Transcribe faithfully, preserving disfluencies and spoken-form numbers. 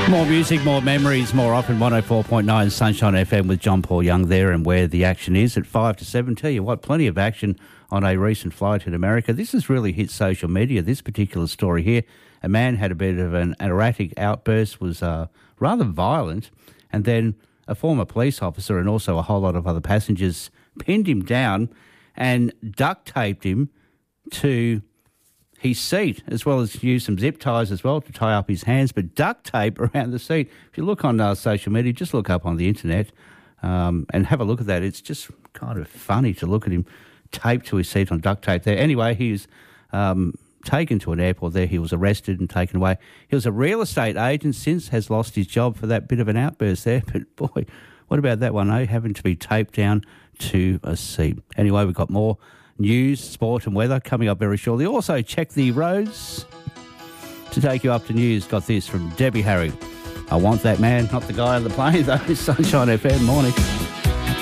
More music, more memories, more often. one oh four point nine Sunshine F M with John Paul Young there, and where the action is at five to seven. Tell you what, plenty of action on a recent flight in America. This has really hit social media, this particular story here. A man had a bit of an erratic outburst, was uh, rather violent, and then a former police officer and also a whole lot of other passengers pinned him down and duct taped him to his seat, as well as use some zip ties as well to tie up his hands, but duct tape around the seat. If you look on uh, social media, just look up on the internet um, and have a look at that. It's just kind of funny to look at him taped to his seat on duct tape there. Anyway, he was um, taken to an airport there. He was arrested and taken away. He was a real estate agent, since has lost his job for that bit of an outburst there. But boy, what about that one, eh? Having to be taped down to a seat. Anyway, we've got more news, sport and weather coming up very shortly. Also, check the roads to take you up to news. Got this from Debbie Harry. I want that man, not the guy on the plane, though. Sunshine F M, morning.